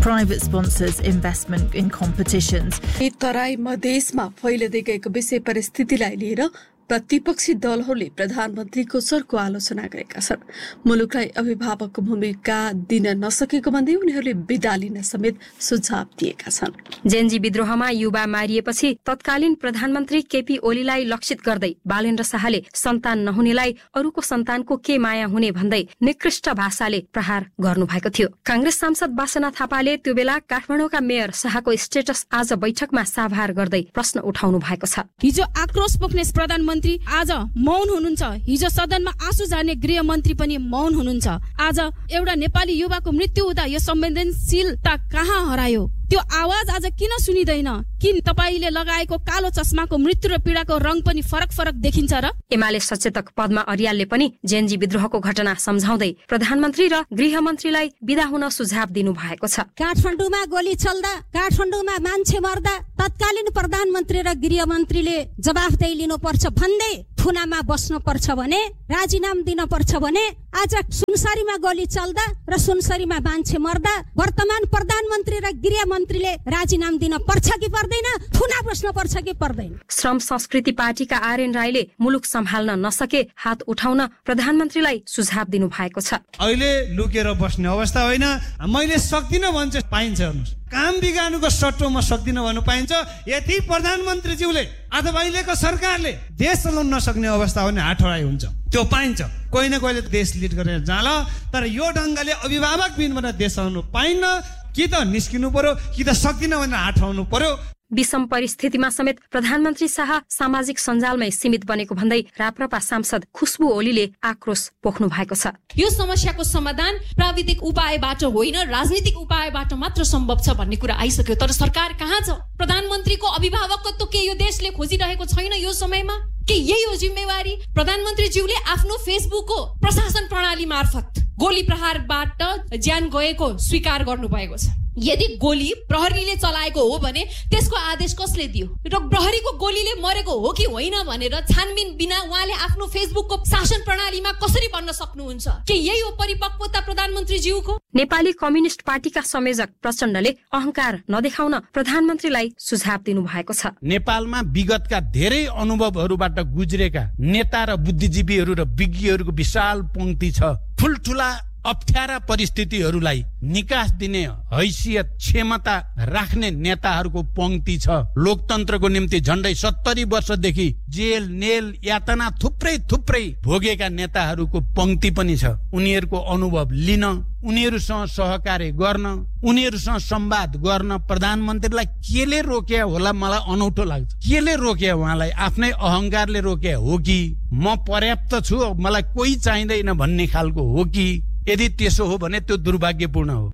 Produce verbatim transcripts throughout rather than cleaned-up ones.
private sponsors investment in competitions. Terai मधेसमा फैलिँदै गएको विषय परिस्थितिलाई लिएर प्रतिपक्षी दलहरूले प्रधानमन्त्रीको चर्को आलोचना गरेका छन्। मुलुकलाई अभिभावकको भूमिका दिन नसकेको भन्दै उनीहरूले बिदा लिन समेत सुझाव दिएका छन्। जेनजी विद्रोहमा युवा मारिएपछि तत्कालीन प्रधानमन्त्री केपी ओलीलाई लक्षित गर्दै बालेन्द्र शाहले सन्तान नहुनेलाई अरूको सन्तानको के माया हुने भन्दै निकृष्ट भाषाले प्रहार गर्नुभएको थियो। कांग्रेस सांसद बासना थापाले त्यो बेला काठमाडौँका मेयर शाहको स्टेटस आज बैठकमा साभार गर्दै प्रश्न उठाउनु भएको छ। हिजो आक्रोश पोख्ने प्रधानमन्त्री आज मौन हुनुहुन्छ। हिजो सदनमा आँसु झार्ने गृह मन्त्री पनि मौन हुनुहुन्छ। आज एउटा नेपाली युवाको मृत्यु हुँदा यो संवेदनशीलता कहाँ हरायो? त्यो आवाज आज किन सुनिदैन? किन तपाईले लगाएको कालो चस्माको मृत्यु र पीडाको रङ पनि फरक फरक देखिन्छ र? एमाले सचेतक पद्मा अर्यालले पनि जेनजी विद्रोहको घटना सम्झाउँदै प्रधानमन्त्री र गृहमन्त्रीलाई बिदा हुन सुझाव दिनु भएको छ। काठमाडौँमा गोली चल्दा, काठमाडौँमा मान्छे मर्दा तत्कालीन प्रधानमन्त्री र गृहमन्त्रीले जवाफदेही लिनुपर्छ भन्दै थुनामा बस्नु पर्छ भने, राजीनामा दिन पर्छ भने आज सुनसरीमा गोली चल्दा र सुनसरीमा मान्छे मर्दा वर्तमान प्रधानमन्त्री र गृहमन्त्रीले राजीनामा दिन पर्छ कि पर्दैन? थुना बस्नु पर्छ कि पर्दैन? श्रम संस्कृति पार्टीका आरएन राईले मुलुक सम्हाल्न नसके हात उठाउन प्रधानमन्त्रीलाई सुझाव दिनु भएको छ। अहिले लुकेर बस्ने अवस्था होइन। मैले सक्दिनँ भन्छ पाइन्छ। काम बिगार्नुको सट्टोमा सक्दिनँ भन्नु पाइन्छ। यति प्रधानमन्त्रीज्यूले अथवा अहिलेको सरकारले देश चलाउन नसक्ने अवस्था हो भने हातहराइ हुन्छ, त्यो पाइन्छ। कोही न कोहीले देश लिड गरेर जाला, तर यो ढङ्गले अभिभावक बिनबाट देश चलाउनु पाइन्न। कि त निस्किनु पर्यो, कि त सक्दिनँ भनेर हात हराउनु पर्यो। विषम परिस्थितिमा समेत प्रधानमन्त्री शाह सामाजिक सञ्जालमै सीमित बनेको भन्दै राप्रपा सांसद खुशबु ओलीले आक्रोश पोख्नु भएको छ। यो समस्याको समाधान प्राविधिक उपायबाट होइन, राजनीतिक उपायबाट मात्र सम्भव छ भन्ने कुरा आइसक्यो। तर सरकार कहाँ छ? प्रधानमन्त्रीको अभिभावकत्व के यो देशले खोजिरहेको छैन? यो समयमा के यही हो जिम्मेवारी? प्रधानमन्त्रीज्यूले आफ्नो फेसबुकको प्रशासन प्रणाली मार्फत गोली प्रहारबाट ज्यान गएको स्वीकार गर्नु भएको छ। यदि गोली प्रहरीले चलाएको हो भने त्यसको आदेश कसले दियो र प्रहरीको गोलीले मरेको हो कि होइन भनेर छानबिन बिना उहाँले आफ्नो फेसबुकको शासन प्रणालीमा कसरी भन्न सक्नुहुन्छ? के यही हो परिपक्वता प्रधानमन्त्रीज्यूको? नेपाली कम्युनिस्ट पार्टीका संयोजक प्रचण्डले अहंकार नदेखाउन प्रधानमन्त्रीलाई सुझाव दिनु भएको छ। नेपालमा विगतका धेरै अनुभवहरूबाट गुज्रेका नेता र बुद्धिजीवीहरू र विज्ञहरूको विशाल पंक्ति छ। ठुलठुला अप्ठ्यारा परिस्थितिहरूलाई निकास दिने हैसियत क्षमता राख्ने नेताहरूको पंक्ति छ। लोकतन्त्रको निम्ति झण्डै सत्तरी वर्षदेखि जेल नेल यातना थुप्रै थुप्रै भोगेका नेताहरूको पंक्ति पनि छ। उनीहरूको अनुभव लिन, उनीहरूसँग सहकार्य गर्न, उनीहरूसँग संवाद गर्न प्रधानमन्त्रीलाई केले रोके होला? मलाई अनौठो लाग्छ। केले रोके उहाँलाई? आफ्नै अहंकारले रोके हो कि म पर्याप्त छु, मलाई कोही चाहिँदैन भन्ने खालको हो कि? यदि त्यसो हो भने त्यो दुर्भाग्यपूर्ण हो।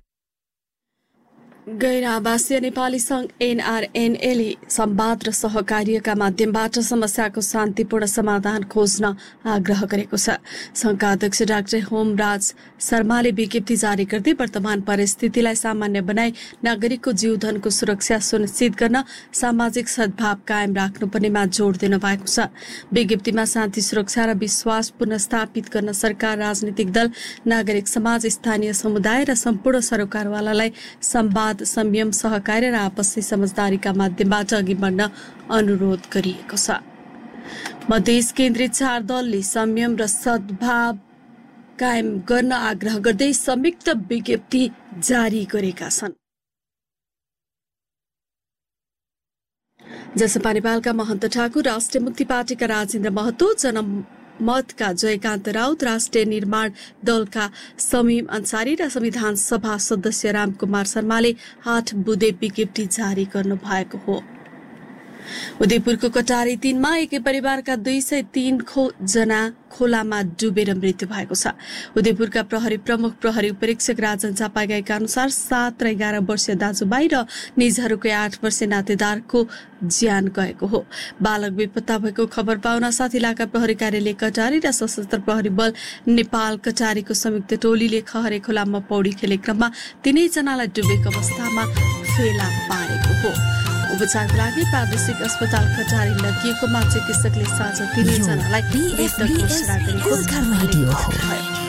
गैर आवासीय नेपाली संघ एनआरएनएले संवाद र सहकार्यका माध्यमबाट समस्याको शान्तिपूर्ण समाधान खोज्न आग्रह गरेको छ। संघका अध्यक्ष डाक्टर होमराज शर्माले विज्ञप्ति जारी गर्दै वर्तमान परिस्थितिलाई सामान्य बनाई नागरिकको जीवधनको सुरक्षा सुनिश्चित गर्न सामाजिक सद्भाव कायम राख्नुपर्नेमा जोड़ दिनु भएको छ। विज्ञप्तिमा शान्ति सुरक्षा र विश्वास पुनर्स्थापित गर्न सरकार, राजनीतिक दल, नागरिक समाज, स्थानीय समुदाय र सम्पूर्ण सरोकारवालालाई संवाद, संयम, सहकार्य र आपसी समझदारीका माध्यमबाट अघि बढ्न अनुरोध गरिएको छ। मधेस केन्द्रित चार दलले संयम र सद्भाव कायम गर्न आग्रह गर्दै संयुक्त विज्ञप्ति जारी गरेका छन्। जसपा नेपालका महन्त ठाकुर, राष्ट्रिय मुक्ति पार्टीका राजेन्द्र महतो, जन मतका जयकान्त राउत, राष्ट्रिय निर्माण दलका समीम अन्सारी र संविधान सभा सदस्य रामकुमार शर्माले आठ बुँदे विज्ञप्ति जारी गर्नु भएको हो। उदयपुरको कटारी तीनमा एकै परिवारका दुई सय तीन खो जना खोलामा डुबेर मृत्यु भएको छ। उदयपुरका प्रहरी प्रमुख प्रहरी उपरीक्षक राजन चापागाईका अनुसार सात र एघार वर्षीय दाजुभाइ र निजहरूकै आठ वर्षीय नातेदारको ज्यान गएको हो। बालक बेपत्ता भएको खबर पाउन साथ इलाका प्रहरी कार्यालय कटारी र सशस्त्र प्रहरी बल नेपाल कटारीको संयुक्त टोलीले खहरे खोलामा पौडी खेले क्रममा तीनैजनालाई डुबेको अवस्थामा फेला पारेको हो। उपचारको लागि प्रादेशिक अस्पताल कटारी लगिएकोमा चिकित्सकले साझा तीनैजनालाई मृत घोषणा गरेको